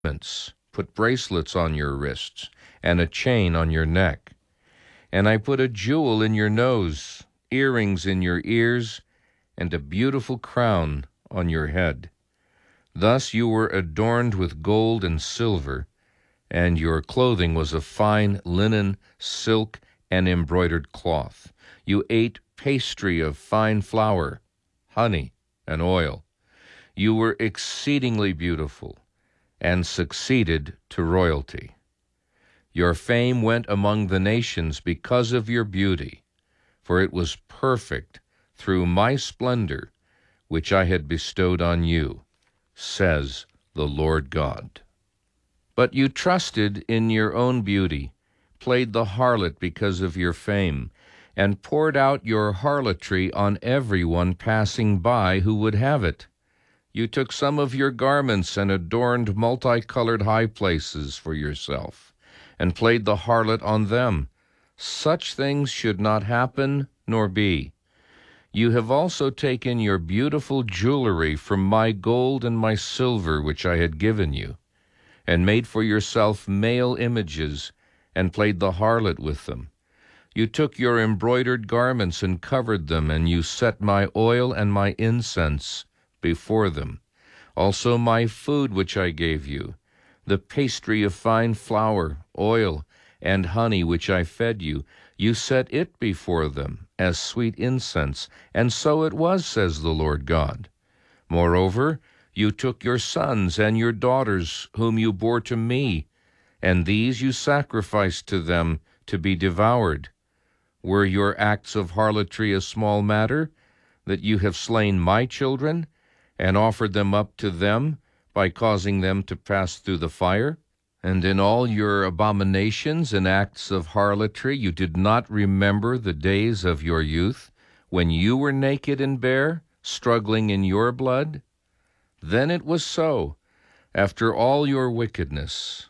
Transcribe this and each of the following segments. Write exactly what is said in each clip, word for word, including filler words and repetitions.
put bracelets on your wrists, and a chain on your neck. And I put a jewel in your nose, earrings in your ears, and a beautiful crown on your head. Thus you were adorned with gold and silver, and your clothing was of fine linen, silk, and embroidered cloth. You ate pastry of fine flour, honey, and oil. You were exceedingly beautiful, and succeeded to royalty. Your fame went among the nations because of your beauty, for it was perfect through my splendor, which I had bestowed on you, says the Lord God. But you trusted in your own beauty, played the harlot because of your fame, and poured out your harlotry on everyone passing by who would have it. You took some of your garments and adorned multicolored high places for yourself, and played the harlot on them. Such things should not happen nor be. You have also taken your beautiful jewelry from my gold and my silver which I had given you, and made for yourself male images, and played the harlot with them. You took your embroidered garments and covered them, and you set my oil and my incense before them. Also my food which I gave you, the pastry of fine flour, oil, and honey which I fed you, you set it before them as sweet incense, and so it was, says the Lord God. Moreover, you took your sons and your daughters, whom you bore to me, and these you sacrificed to them to be devoured. Were your acts of harlotry a small matter, that you have slain my children, and offered them up to them by causing them to pass through the fire? And in all your abominations and acts of harlotry you did not remember the days of your youth, when you were naked and bare, struggling in your blood? Then it was so, after all your wickedness.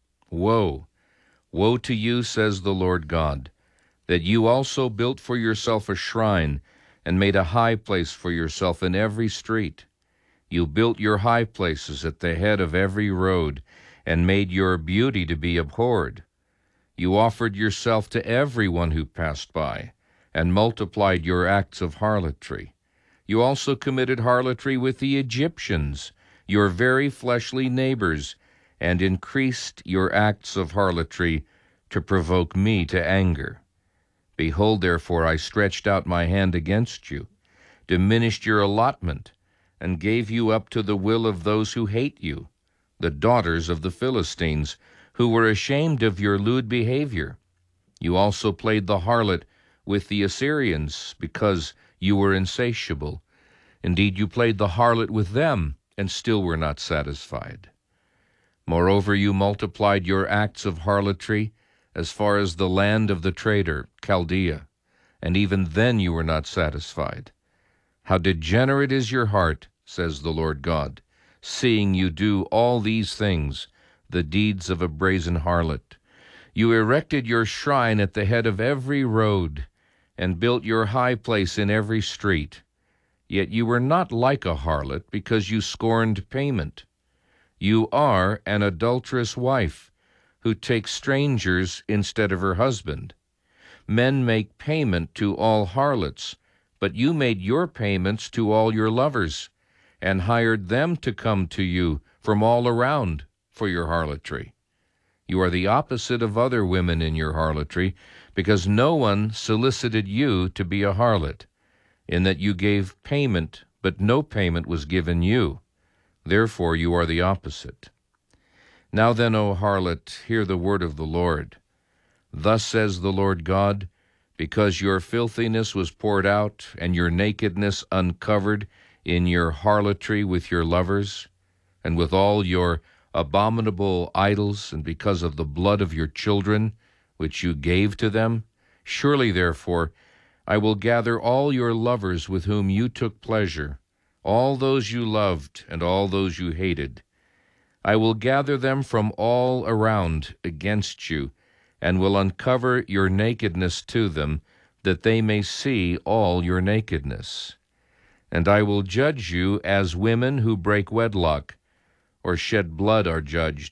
Woe, woe to you, says the Lord God, that you also built for yourself a shrine, and made a high place for yourself in every street. You built your high places at the head of every road, and made your beauty to be abhorred. You offered yourself to everyone who passed by, and multiplied your acts of harlotry. You also committed harlotry with the Egyptians, your very fleshly neighbors, and increased your acts of harlotry to provoke me to anger. Behold, therefore, I stretched out my hand against you, diminished your allotment, and gave you up to the will of those who hate you, the daughters of the Philistines, who were ashamed of your lewd behavior. You also played the harlot with the Assyrians, because you were insatiable. Indeed, you played the harlot with them, and still were not satisfied. Moreover, you multiplied your acts of harlotry as far as the land of the traitor, Chaldea, and even then you were not satisfied. How degenerate is your heart, says the Lord God, seeing you do all these things, the deeds of a brazen harlot. You erected your shrine at the head of every road, and built your high place in every street. Yet you were not like a harlot, because you scorned payment. You are an adulterous wife, who takes strangers instead of her husband. Men make payment to all harlots, but you made your payments to all your lovers, and hired them to come to you from all around for your harlotry. You are the opposite of other women in your harlotry, because no one solicited you to be a harlot, in that you gave payment, but no payment was given you. Therefore you are the opposite. Now then, O harlot, hear the word of the Lord. Thus says the Lord God, because your filthiness was poured out, and your nakedness uncovered in your harlotry with your lovers, and with all your abominable idols, and because of the blood of your children, which you gave to them, surely, therefore, I will gather all your lovers with whom you took pleasure, all those you loved and all those you hated. I will gather them from all around against you, and will uncover your nakedness to them, that they may see all your nakedness. And I will judge you as women who break wedlock, or shed blood are judged.